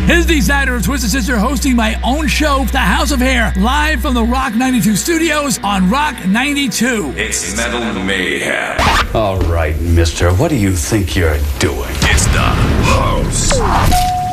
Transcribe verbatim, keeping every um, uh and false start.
His designer of Twisted Sister hosting my own show, The House of Hair, live from the Rock ninety-two studios on Rock ninety-two. It's Metal Mayhem. All right, mister, what do you think you're doing? It's the House